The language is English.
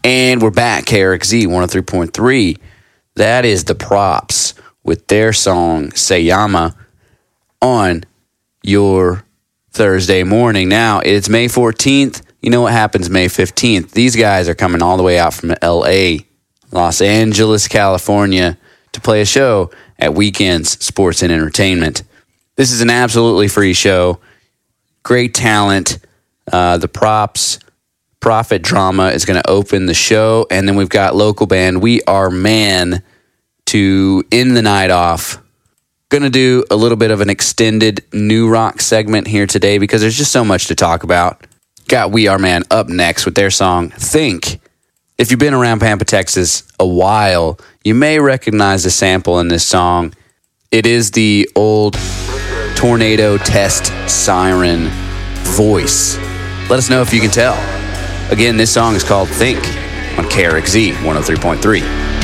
And we're back, KRXZ 103.3. That is the Props with their song Se Llama on your Thursday morning. Now, it's May 14th. You know what happens May 15th. These guys are coming all the way out from L.A., Los Angeles, California, to play a show at Weekends Sports and Entertainment. This is an absolutely free show. Great talent. The Props Prophet Drama is going to open the show, and then we've got local band We Are Man to end the night off. Going to do a little bit of an extended new rock segment here today because there's just so much to talk about. Got We Are Man up next with their song Think. If you've been around Pampa, Texas a while, you may recognize the sample in this song. It is the old tornado test siren voice. Let us know if you can tell. Again, this song is called Think on KRXZ 103.3.